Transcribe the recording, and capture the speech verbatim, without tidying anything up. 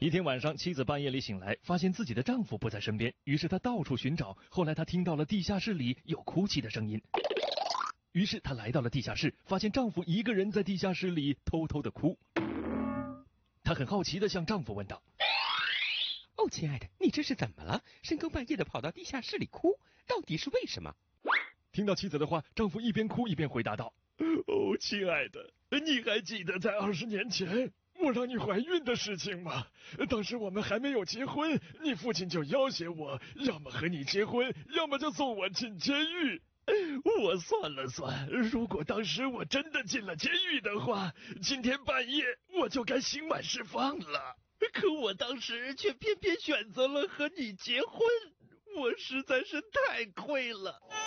一天晚上，妻子半夜里醒来，发现自己的丈夫不在身边，于是她到处寻找。后来她听到了地下室里有哭泣的声音，于是她来到了地下室，发现丈夫一个人在地下室里偷偷的哭。她很好奇地向丈夫问道： 哦，亲爱的，你这是怎么了？深更半夜的跑到地下室里哭，到底是为什么？ 听到妻子的话，丈夫一边哭一边回答道：哦，亲爱的，你还记得在二十年前我让你怀孕的事情吗？当时我们还没有结婚，你父亲就要挟我，要么和你结婚，要么就送我进监狱。我算了算，如果当时我真的进了监狱的话，今天半夜我就该刑满释放了。可我当时却偏偏选择了和你结婚，我实在是太亏了。